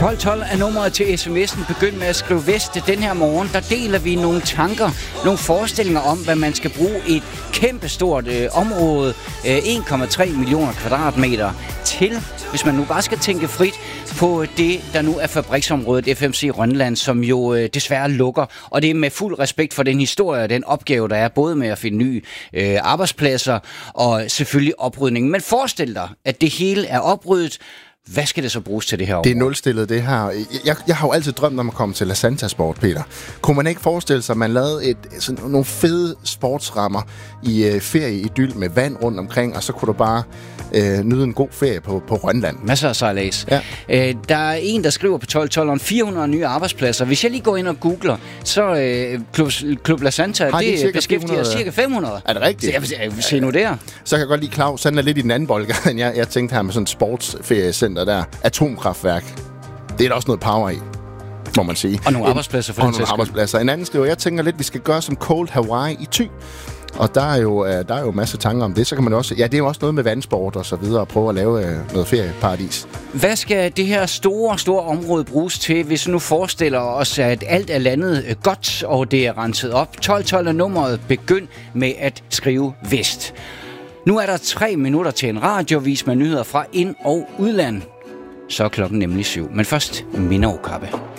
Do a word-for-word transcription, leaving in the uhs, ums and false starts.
tolv tolv er nummeret til sms'en. Begynd med at skrive vest. Den her morgen, der deler vi nogle tanker, nogle forestillinger om, hvad man skal bruge et kæmpestort øh, område, øh, en komma tre millioner kvadratmeter til, hvis man nu bare skal tænke frit på det, der nu er fabriksområdet F M C Rønland, som jo øh, desværre lukker. Og det er med fuld respekt for den historie og den opgave, der er, både med at finde nye øh, arbejdspladser og selvfølgelig oprydning. Men forestil dig, at det hele er opryddet. Hvad skal det så bruges til det her år? Det er nulstillet, det her. Jeg, jeg har jo altid drømt om at komme til La Santa Sport, Peter. Kunne man ikke forestille sig, at man lavede et, sådan, nogle fede sportsrammer i øh, ferie-idyl med vand rundt omkring, og så kunne du bare øh, nyde en god ferie på, på Rønland? Masser af sejlads. Ja. Øh, der er en, der skriver på tolv tolv om fire hundrede nye arbejdspladser. Hvis jeg lige går ind og googler, så øh, Klub, Klub La Santa, har de det beskæftiger cirka fem hundrede. Er det rigtigt? Så jeg, jeg, se nu der. Så kan jeg godt lide Claus. Han er lidt i den anden boldgade, end jeg, jeg tænkte her med sådan et sportsferiecenter der. Atomkraftværk. Det er der også noget power i, må man sige. Og nogle arbejdspladser for og den nogle arbejdspladser. En anden skriver, jeg tænker lidt, vi skal gøre som Cold Hawaii i Thy. Og der er jo der er jo masser af tanker om det. Så kan man også, ja, det er jo også noget med vandsport og så videre, og prøve at lave øh, noget ferieparadis. Hvad skal det her store, store område bruges til, hvis vi nu forestiller os, at alt er landet godt, og det er renset op? tolv tolv er nummeret. Begynd med at skrive vest. Nu er der tre minutter til en radiovis med nyheder fra ind- og udland. Så er klokken nemlig syv. Men først Minderokappe.